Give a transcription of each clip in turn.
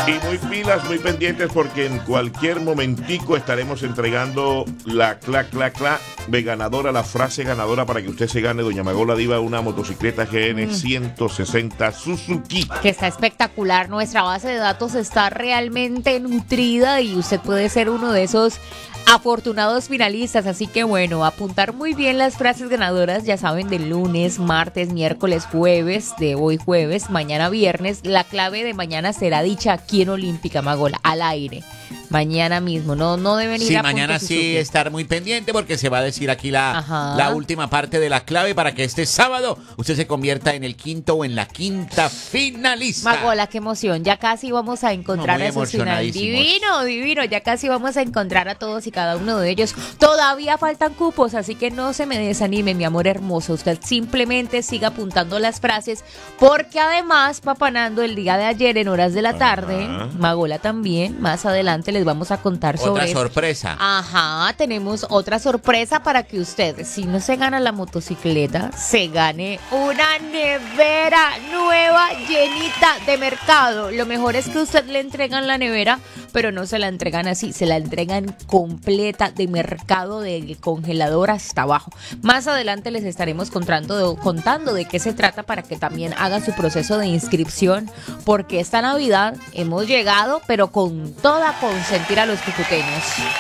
Y muy pilas, muy pendientes, porque en cualquier momentico estaremos entregando la ganadora, la frase ganadora para que usted se gane, doña Magola Diva, una motocicleta GN 160 Suzuki. Que está espectacular, nuestra base de datos está realmente nutrida y usted puede ser uno de esos afortunados finalistas, así que bueno, apuntar muy bien las frases ganadoras, ya saben, del lunes, martes, miércoles, jueves, de hoy jueves, mañana viernes. La clave de mañana será dicha aquí en Olímpica, Magola, al aire. Mañana mismo, no deben ir a mañana sí estar muy pendiente porque se va a decir aquí la última parte de la clave para que este sábado usted se convierta en el quinto o en la quinta finalista. Magola, qué emoción, ya casi vamos a encontrar a esos finalistas. Divino, ya casi vamos a encontrar a todos y cada uno de ellos. Todavía faltan cupos, así que no se me desanime, mi amor hermoso. Usted simplemente siga apuntando las frases, porque además, papanando el día de ayer en horas de la tarde, Magola también, más adelante les vamos a contar sobre otra sorpresa. Ajá, tenemos otra sorpresa para que usted, si no se gana la motocicleta, se gane una nevera nueva llenita de mercado. Lo mejor es que usted le entregan la nevera, pero no se la entregan así, se la entregan completa de mercado, del congelador hasta abajo. Más adelante les estaremos contando de qué se trata para que también haga su proceso de inscripción, porque esta Navidad hemos llegado, pero con toda consentir a los cucuteños.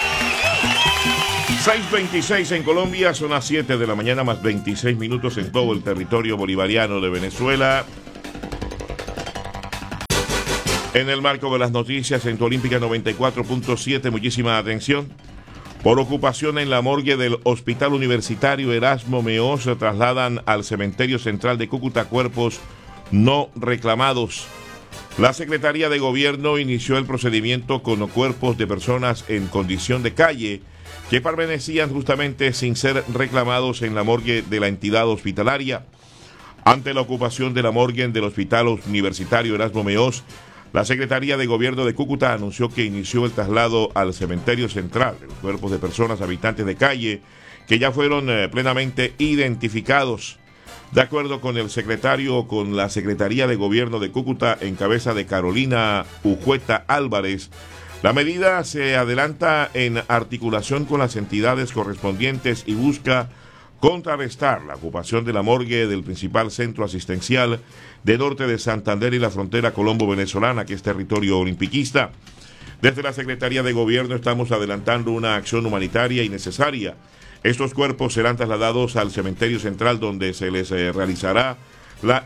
6:26 en Colombia, son las 7 de la mañana más 26 minutos en todo el territorio bolivariano de Venezuela. En el marco de las noticias en tu Olímpica 94.7, muchísima atención. Por ocupación en la morgue del Hospital Universitario Erasmo Meós se trasladan al Cementerio Central de Cúcuta cuerpos no reclamados. La Secretaría de Gobierno inició el procedimiento con cuerpos de personas en condición de calle que permanecían justamente sin ser reclamados en la morgue de la entidad hospitalaria. Ante la ocupación de la morgue del Hospital Universitario Erasmo Meós, la Secretaría de Gobierno de Cúcuta anunció que inició el traslado al Cementerio Central de los cuerpos de personas habitantes de calle que ya fueron plenamente identificados. De acuerdo con el secretario, con la Secretaría de Gobierno de Cúcuta en cabeza de Carolina Ujueta Álvarez, la medida se adelanta en articulación con las entidades correspondientes y busca contrarrestar la ocupación de la morgue del principal centro asistencial de norte de Santander y la frontera colombo-venezolana, que es territorio olimpiquista. Desde la Secretaría de Gobierno estamos adelantando una acción humanitaria y necesaria. Estos cuerpos serán trasladados al cementerio central, donde se les realizará la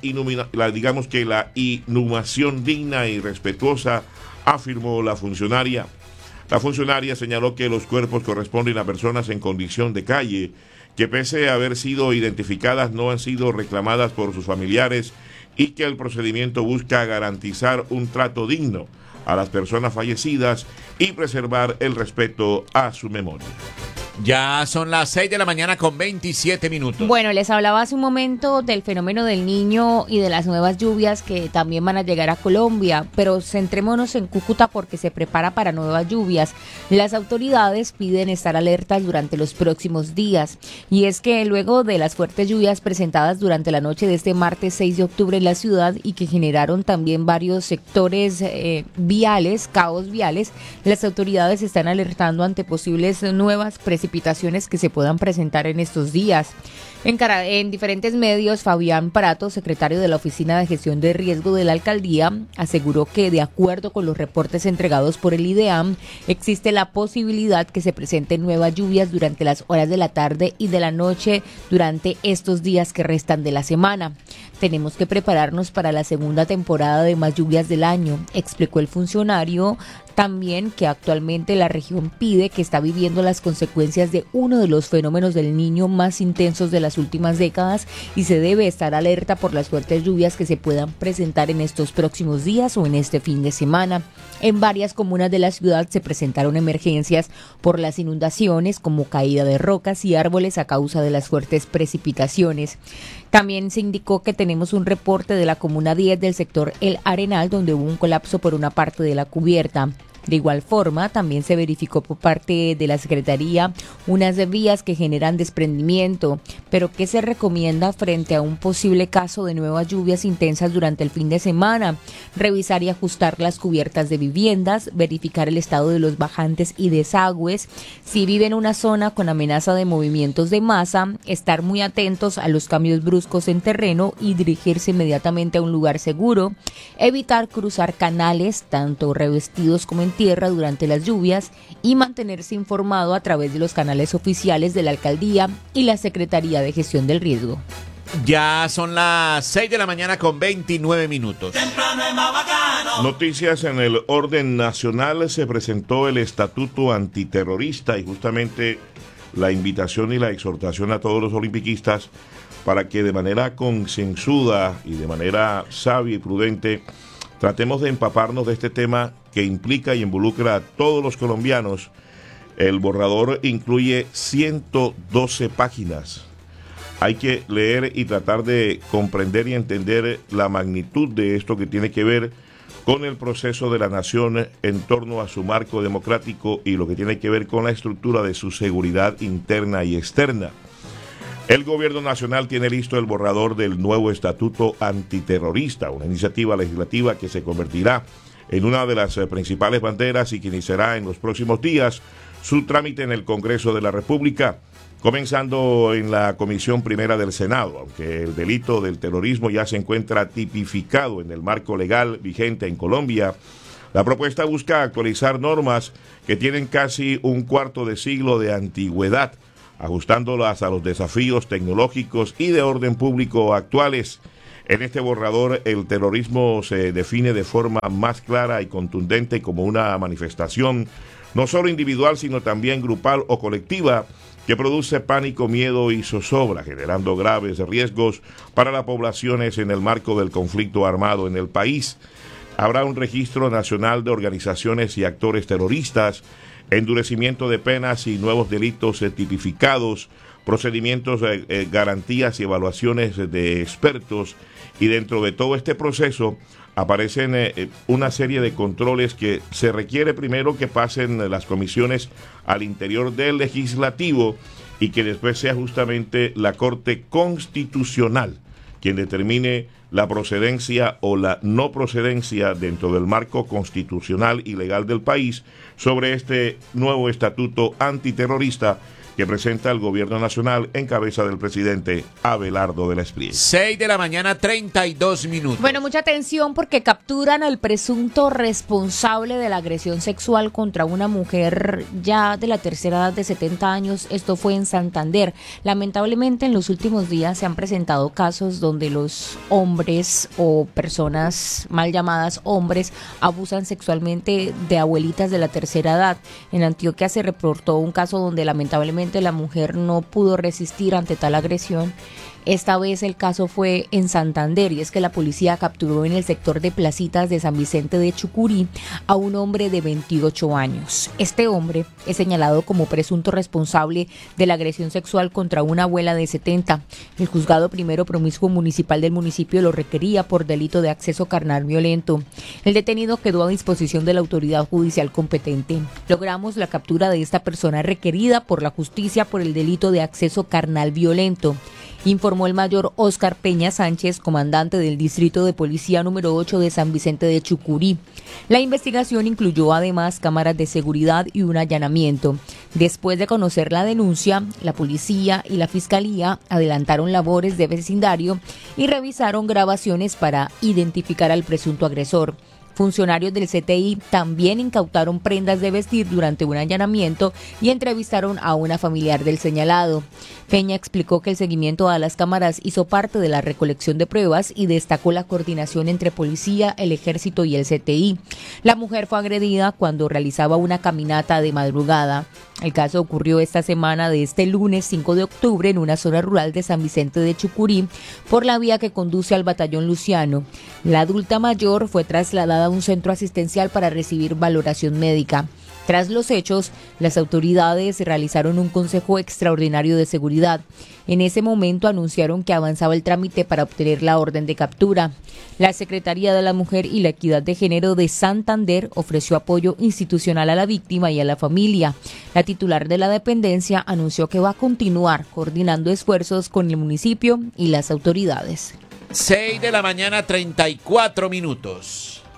inhumación digna y respetuosa, afirmó la funcionaria. La funcionaria señaló que los cuerpos corresponden a personas en condición de calle, que pese a haber sido identificadas no han sido reclamadas por sus familiares y que el procedimiento busca garantizar un trato digno a las personas fallecidas y preservar el respeto a su memoria. Ya son las 6 de la mañana con 27 minutos. Bueno, les hablaba hace un momento del fenómeno del Niño y de las nuevas lluvias que también van a llegar a Colombia, pero centrémonos en Cúcuta porque se prepara para nuevas lluvias. Las autoridades piden estar alertas durante los próximos días, y es que luego de las fuertes lluvias presentadas durante la noche de este martes 6 de octubre en la ciudad y que generaron también varios sectores viales, caos viales, las autoridades están alertando ante posibles nuevas precipitaciones que se puedan presentar en estos días. En diferentes medios, Fabián Prato, secretario de la Oficina de Gestión de Riesgo de la Alcaldía, aseguró que, de acuerdo con los reportes entregados por el IDEAM, existe la posibilidad que se presenten nuevas lluvias durante las horas de la tarde y de la noche durante estos días que restan de la semana. Tenemos que prepararnos para la segunda temporada de más lluvias del año, explicó el funcionario. También que actualmente la región pide que está viviendo las consecuencias de uno de los fenómenos del Niño más intensos de las últimas décadas y se debe estar alerta por las fuertes lluvias que se puedan presentar en estos próximos días o en este fin de semana. En varias comunas de la ciudad se presentaron emergencias por las inundaciones, como caída de rocas y árboles a causa de las fuertes precipitaciones. También se indicó que tenemos un reporte de la comuna 10 del sector El Arenal, donde hubo un colapso por una parte de la cubierta. De igual forma, también se verificó por parte de la Secretaría unas vías que generan desprendimiento, pero que se recomienda frente a un posible caso de nuevas lluvias intensas durante el fin de semana. Revisar y ajustar las cubiertas de viviendas, verificar el estado de los bajantes y desagües. Si vive en una zona con amenaza de movimientos de masa, estar muy atentos a los cambios bruscos en terreno y dirigirse inmediatamente a un lugar seguro. Evitar cruzar canales, tanto revestidos como en tierra, durante las lluvias y mantenerse informado a través de los canales oficiales de la Alcaldía y la Secretaría de Gestión del Riesgo. Ya son las 6 de la mañana con 29 minutos. Noticias en el orden nacional. Se presentó el Estatuto Antiterrorista y justamente la invitación y la exhortación a todos los olimpiquistas para que de manera concienzuda y de manera sabia y prudente tratemos de empaparnos de este tema que implica y involucra a todos los colombianos. El borrador incluye 112 páginas. Hay que leer y tratar de comprender y entender la magnitud de esto que tiene que ver con el proceso de la nación en torno a su marco democrático y lo que tiene que ver con la estructura de su seguridad interna y externa. El gobierno nacional tiene listo el borrador del nuevo Estatuto Antiterrorista, una iniciativa legislativa que se convertirá en una de las principales banderas y que iniciará en los próximos días su trámite en el Congreso de la República, comenzando en la Comisión Primera del Senado, aunque el delito del terrorismo ya se encuentra tipificado en el marco legal vigente en Colombia. La propuesta busca actualizar normas que tienen casi un cuarto de siglo de antigüedad, ajustándolas a los desafíos tecnológicos y de orden público actuales. En este borrador, el terrorismo se define de forma más clara y contundente como una manifestación no solo individual, sino también grupal o colectiva, que produce pánico, miedo y zozobra, generando graves riesgos para las poblaciones en el marco del conflicto armado en el país. Habrá un registro nacional de organizaciones y actores terroristas, endurecimiento de penas y nuevos delitos tipificados, procedimientos, garantías y evaluaciones de expertos, y dentro de todo este proceso aparecen una serie de controles que se requiere primero que pasen las comisiones al interior del legislativo y que después sea justamente la Corte Constitucional quien determine la procedencia o la no procedencia dentro del marco constitucional y legal del país sobre este nuevo estatuto antiterrorista que presenta el gobierno nacional en cabeza del presidente Abelardo de la Espriella. 6 de la mañana, 32 minutos. Bueno, mucha atención porque capturan al presunto responsable de la agresión sexual contra una mujer ya de la tercera edad de 70 años. Esto fue en Santander. Lamentablemente, en los últimos días se han presentado casos donde los hombres o personas mal llamadas hombres abusan sexualmente de abuelitas de la tercera edad. En Antioquia se reportó un caso donde lamentablemente la mujer no pudo resistir ante tal agresión. Esta vez el caso fue en Santander y es que la policía capturó en el sector de Placitas de San Vicente de Chucurí a un hombre de 28 años. Este hombre es señalado como presunto responsable de la agresión sexual contra una abuela de 70. El juzgado primero promiscuo municipal del municipio lo requería por delito de acceso carnal violento. El detenido quedó a disposición de la autoridad judicial competente. Logramos la captura de esta persona requerida por la justicia por el delito de acceso carnal violento, informó el mayor Óscar Peña Sánchez, comandante del Distrito de Policía número 8 de San Vicente de Chucurí. La investigación incluyó además cámaras de seguridad y un allanamiento. Después de conocer la denuncia, la policía y la fiscalía adelantaron labores de vecindario y revisaron grabaciones para identificar al presunto agresor. Funcionarios del CTI también incautaron prendas de vestir durante un allanamiento y entrevistaron a una familiar del señalado. Peña explicó que el seguimiento a las cámaras hizo parte de la recolección de pruebas y destacó la coordinación entre policía, el ejército y el CTI. La mujer fue agredida cuando realizaba una caminata de madrugada. El caso ocurrió esta semana de este lunes 5 de octubre en una zona rural de San Vicente de Chucurí por la vía que conduce al Batallón Luciano. La adulta mayor fue trasladada a un centro asistencial para recibir valoración médica. Tras los hechos, las autoridades realizaron un consejo extraordinario de seguridad. En ese momento anunciaron que avanzaba el trámite para obtener la orden de captura. La Secretaría de la Mujer y la Equidad de Género de Santander ofreció apoyo institucional a la víctima y a la familia. La titular de la dependencia anunció que va a continuar coordinando esfuerzos con el municipio y las autoridades. 6 de la mañana, 34 minutos.